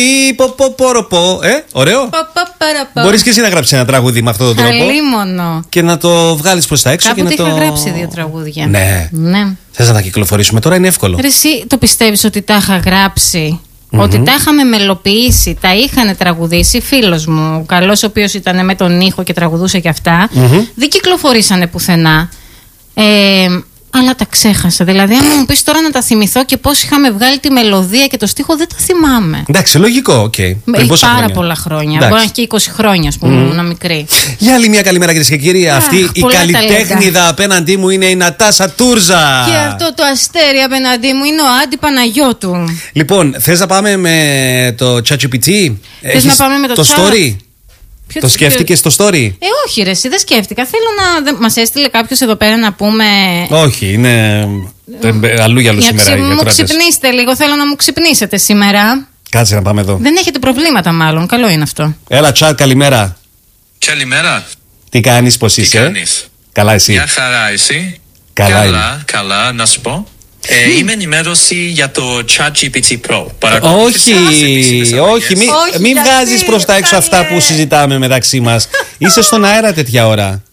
Ωραίο. Μπορείς και εσύ να γράψεις ένα τραγούδι με αυτόν τον τρόπο. Αλίμονο. Και να το βγάλεις προς τα έξω. Κάποτε και να είχα το... γράψει 2 τραγούδια. Ναι. Θες να τα κυκλοφορήσουμε τώρα, είναι εύκολο. Ρε εσύ το πιστεύεις ότι τα είχα γράψει? Ότι τα είχαμε μελοποιήσει, τα είχαν τραγουδήσει. Φίλος μου, ο καλός, ο οποίος ήταν με τον ήχο και τραγουδούσε και αυτά, δεν κυκλοφορήσανε πουθενά. Αλλά τα ξέχασα. Δηλαδή, αν μου πεις τώρα να τα θυμηθώ και πώς είχαμε βγάλει τη μελωδία και το στίχο, δεν τα θυμάμαι. Εντάξει, λογικό, οκ. Έχει πάρα πολλά χρόνια. Εντάξει. Μπορεί να έχει και 20 χρόνια, ας πούμε, ήμουν μικρή. Για άλλη μια καλημέρα, κυρίες και κύριοι. Αυτή η καλλιτέχνηδα απέναντί μου είναι η Νατάσα Τούρζα. Και αυτό το αστέρι απέναντί μου είναι ο Άντι Παναγιώτου. Λοιπόν, θες να πάμε με το ChatGPT? Θες να πάμε με το story? Το σκέφτηκες στο story? Όχι, ρε, εσύ δεν σκέφτηκα. Θέλω να. Μας έστειλε κάποιος εδώ πέρα να πούμε. Όχι, είναι αλλού για αλλού σήμερα. Μου ξυπνήστε λίγο. Θέλω να μου ξυπνήσετε σήμερα. Κάτσε να πάμε εδώ. Δεν έχετε προβλήματα, μάλλον. Καλό είναι αυτό. Έλα, Τσάρ, καλημέρα. Καλημέρα. Τι κάνεις, πώς είσαι? Κάνεις? Καλά, εσύ? Μια χαρά, εσύ? Καλά, να σου πω. Είμαι ενημέρωση για το ChatGPT Pro. Όχι, μην βγάζεις προς τα έξω αυτά που συζητάμε μεταξύ μας. Είσαι στον αέρα τέτοια ώρα.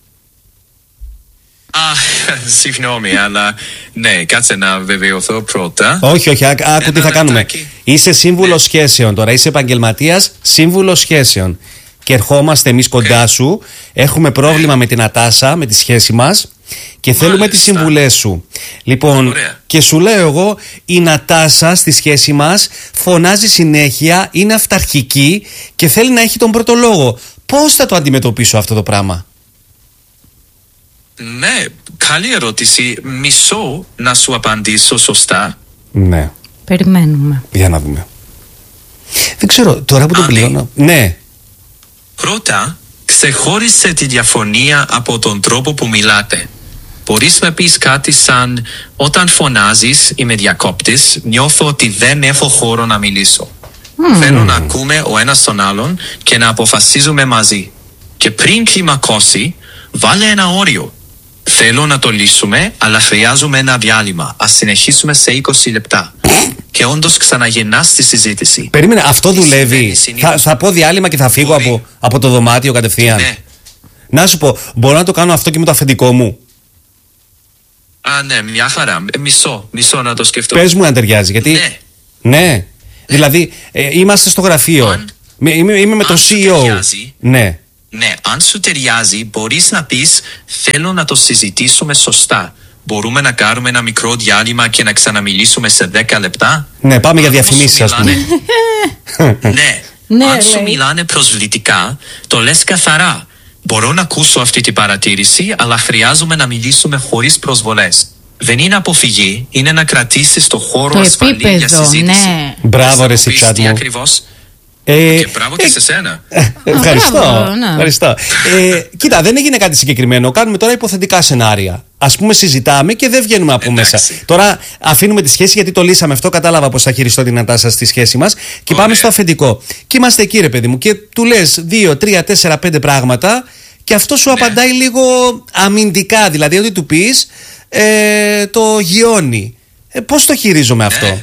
Συγγνώμη, αλλά ναι, κάτσε να βεβαιωθώ πρώτα. Όχι, άκου τι θα κάνουμε. Είσαι σύμβουλος σχέσεων τώρα, είσαι επαγγελματίας σύμβουλος σχέσεων. Και ερχόμαστε εμείς κοντά σου. Έχουμε πρόβλημα με την Νατάσα, με τη σχέση μας. Και θέλουμε τις συμβουλές σου. Λοιπόν, και σου λέω εγώ, η Νατάσα στη σχέση μας φωνάζει συνέχεια, είναι αυταρχική και θέλει να έχει τον πρώτο λόγο. Πώς θα το αντιμετωπίσω αυτό το πράγμα? Ναι, καλή ερώτηση. Μισώ να σου απαντήσω σωστά. Ναι. Περιμένουμε. Για να δούμε. Δεν ξέρω, τώρα που το πληρώνω. Ναι. Πρώτα, ξεχώρισε τη διαφωνία από τον τρόπο που μιλάτε. Μπορείς να πεις κάτι σαν «Όταν φωνάζεις ή με διακόπτεις, νιώθω ότι δεν έχω χώρο να μιλήσω. Θέλω να ακούμε ο ένας τον άλλον και να αποφασίζουμε μαζί. Και πριν κλιμακώσει, βάλε ένα όριο. Θέλω να το λύσουμε, αλλά χρειάζομαι ένα διάλειμμα. Ας συνεχίσουμε σε 20 λεπτά». Και όντως ξαναγεννάς στη συζήτηση. Περίμενε, αυτό δουλεύει? Θα πω διάλειμμα και θα φύγω από το δωμάτιο κατευθείαν. Ναι. Να σου πω, μπορώ να το κάνω αυτό και με το αφεντικό μου? Ναι, μια χαρά. Μισό να το σκεφτώ. Πες μου αν ταιριάζει, γιατί. Ναι. Δηλαδή, είμαστε στο γραφείο. Είμαι με το CEO. Ναι. Ναι, αν σου ταιριάζει, μπορείς να πεις «Θέλω να το συζητήσουμε σωστά. Μπορούμε να κάνουμε ένα μικρό διάλειμμα και να ξαναμιλήσουμε σε 10 λεπτά». Ναι, πάμε για διαφημίσεις, ας πούμε. Ναι, αν σου μιλάνε προσβλητικά, το λες καθαρά. Μπορώ να ακούσω αυτή την παρατήρηση, αλλά χρειάζομαι να μιλήσουμε χωρίς προσβολές. Δεν είναι αποφυγή, είναι να κρατήσεις το χώρο ασφαλή για συζήτηση. Ναι. Μπράβο, ρε Σιτσάτ μου. Ακριβώς. Και μπράβο και σε σένα. Ευχαριστώ. Κοίτα, δεν έγινε κάτι συγκεκριμένο. Κάνουμε τώρα υποθετικά σενάρια. Ας πούμε, συζητάμε και δεν βγαίνουμε από μέσα. Τώρα αφήνουμε τη σχέση, γιατί το λύσαμε αυτό. Κατάλαβα πώς θα χειριστώ την Νατάσα στη σχέση μας. Και πάμε στο αφεντικό. Και είμαστε εκεί, ρε παιδί μου. Και του λες 2, 3, 4, 5 πράγματα. Και αυτό σου απαντάει λίγο αμυντικά. Δηλαδή, ό,τι του πεις, το γιώνει. Πώς το χειρίζομαι αυτό?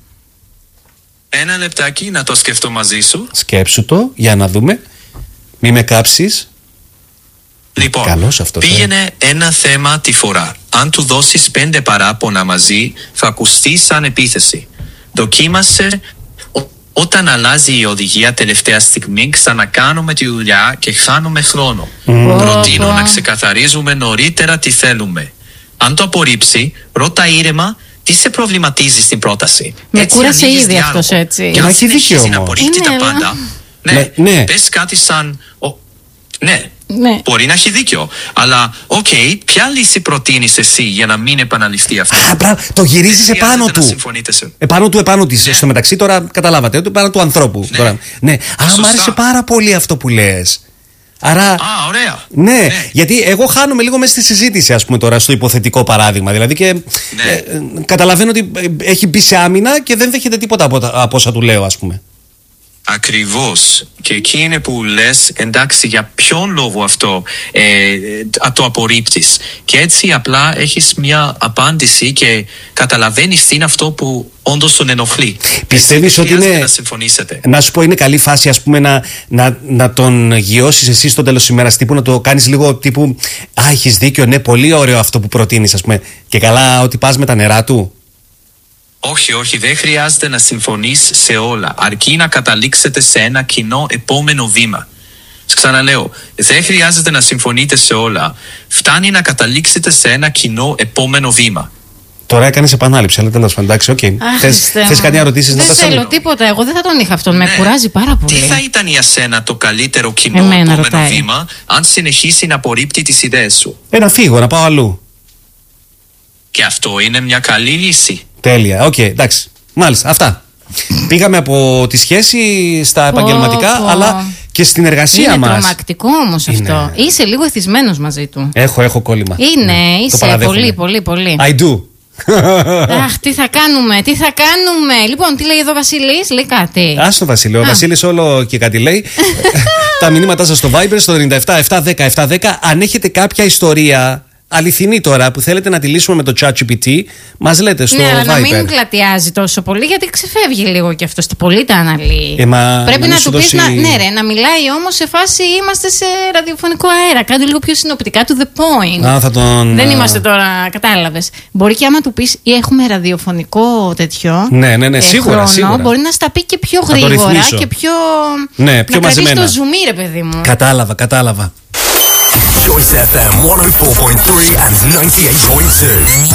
Ένα λεπτάκι να το σκεφτώ μαζί σου. Σκέψου το, για να δούμε. Μη με κάψεις. Λοιπόν, πήγαινε ένα θέμα τη φορά. Αν του δώσεις 5 παράπονα μαζί, θα ακουστεί σαν επίθεση. Δοκίμασε όταν αλλάζει η οδηγία τελευταία στιγμή, ξανακάνουμε τη δουλειά και χάνουμε χρόνο. Προτείνω να ξεκαθαρίζουμε νωρίτερα τι θέλουμε. Αν το απορρίψει, ρώτα ήρεμα τι σε προβληματίζει στην πρόταση. Με κούρασε ήδη αυτός έτσι. Και αν συνεχίζει να απορρίπτει τα πάντα, ναι, πες κάτι σαν ναι, μπορεί να έχει δίκιο. Αλλά, ποια λύση προτείνεις εσύ για να μην επαναληφθεί αυτό? Το γυρίζεις επάνω του. Επάνω της. Στο μεταξύ, τώρα καταλάβατε, επάνω του ανθρώπου. Ναι. Μ' άρεσε πάρα πολύ αυτό που λες. Άρα, ωραία. Ναι, γιατί εγώ χάνομαι λίγο μέσα στη συζήτηση, ας πούμε, τώρα στο υποθετικό παράδειγμα. Δηλαδή και καταλαβαίνω ότι έχει μπει σε άμυνα και δεν δέχεται τίποτα από όσα του λέω, ας πούμε. Ακριβώς. Και εκεί είναι που λες, εντάξει, για ποιον λόγο αυτό το απορρίπτεις. Και έτσι απλά έχεις μια απάντηση και καταλαβαίνεις τι είναι αυτό που όντως τον ενοχλεί. Πιστεύεις ότι είναι, να συμφωνήσετε. Να σου πω, είναι καλή φάση, ας πούμε, να τον γιώσεις εσύ στο τέλος της ημέρας, τύπου να το κάνεις λίγο τύπου έχεις δίκιο, ναι, πολύ ωραίο αυτό που προτείνεις, ας πούμε, και καλά ότι πας με τα νερά του. Όχι, δεν χρειάζεται να συμφωνείς σε όλα, αρκεί να καταλήξετε σε ένα κοινό επόμενο βήμα. Ξαναλέω, δεν χρειάζεται να συμφωνείτε σε όλα, φτάνει να καταλήξετε σε ένα κοινό επόμενο βήμα. Τώρα έκανες επανάληψη, αλλά τέλος πάντων, εντάξει, οκ. Θες κάτι να ρωτήσεις? Δεν θέλω τίποτα, εγώ δεν θα τον είχα αυτόν, με κουράζει πάρα πολύ. Τι θα ήταν για σένα το καλύτερο κοινό επόμενο βήμα, αν συνεχίσει να απορρίπτει τις ιδέες σου? Να φύγω, να πάω αλλού. Και αυτό είναι μια καλή λύση. Τέλεια, οκ, εντάξει. Μάλιστα, αυτά. Πήγαμε από τη σχέση στα επαγγελματικά, αλλά και στην εργασία μας. Είναι τρομακτικό όμως αυτό. Είσαι λίγο εθισμένος μαζί του. Έχω κόλλημα. Είσαι πολύ. I do. Αχ, τι θα κάνουμε. Λοιπόν, τι λέει εδώ ο Βασίλης, λέει κάτι. Άστο Βασίλη, ο Βασίλης όλο και κάτι λέει. Τα μηνύματά σας στο Viber στο 97-710-710. Αν έχετε κάποια ιστορία αληθινή τώρα που θέλετε να τη λύσουμε με το ChatGPT, μας λέτε στο Viber. Ναι, αλλά να μην πλατιάζει τόσο πολύ, γιατί ξεφεύγει λίγο κι αυτό. Πολύ τα αναλύει. Πρέπει να του πεις να μιλάει όμως σε φάση είμαστε σε ραδιοφωνικό αέρα. Κάντε λίγο πιο συνοπτικά, to the point. Δεν είμαστε τώρα, κατάλαβες. Μπορεί και άμα του πεις ή έχουμε ραδιοφωνικό τέτοιο. Ναι, σίγουρα. Μπορεί να στα πει και πιο γρήγορα και πιο. Ναι, πιο μαζεμένα. Να κρατήσει το ζουμί, ρε παιδί μου. Κατάλαβα. Choice FM 104.3 and 98.2.